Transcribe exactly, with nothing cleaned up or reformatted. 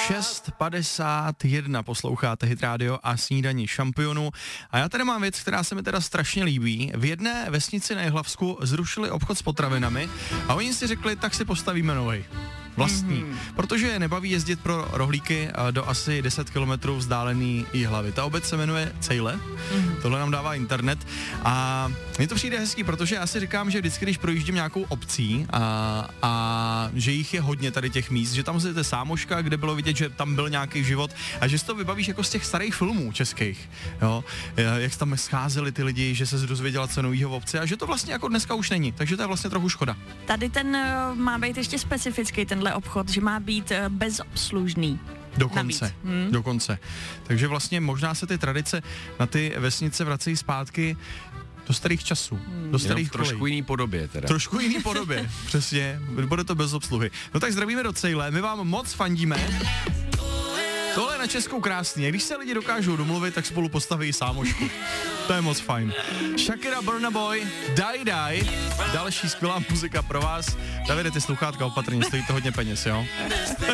šest padesát jedna posloucháte Hit Radio a snídaní šampionů. A já tady mám věc, která se mi teda strašně líbí. V jedné vesnici na Jihlavsku zrušili obchod s potravinami a oni si řekli, tak si postavíme novej. Vlastní, mm-hmm. protože je nebaví jezdit pro rohlíky do asi deset kilometrů vzdálený Jihlavy. Ta obec se jmenuje Cejle, mm-hmm. tohle nám dává internet a mně to přijde hezký, protože já si říkám, že vždycky, když projíždím nějakou obcí a, a že jich je hodně tady těch míst, že tam je Sámoška, kde bylo vidět, že tam byl nějaký život a že si to vybavíš jako z těch starých filmů českých, jo, jak tam scházeli ty lidi, že se dozvěděla co novýho v obci a že to vlastně jako dneska už není, takže to je vlastně trochu škoda. Tady ten uh, má být ještě specifický, tenhle obchod, že má být uh, bezobslužný. Dokonce, hmm. dokonce. Takže vlastně možná se ty tradice na ty vesnice vracejí zpátky do starých časů, hmm. do starých kolejí. Trošku jiný podobě teda. Trošku jiný podobě, přesně, bude to bez obsluhy. No tak zdravíme do Cejle, my vám moc fandíme. Tohle je na Českou krásný, a když se lidi dokážou domluvit, tak spolu postaví Sámošku. To je moc fajn. Shakira, Burna Boy, Die Die, další skvělá muzika pro vás. Davide, ty sluchátka opatrně, stojí to hodně peněz, jo?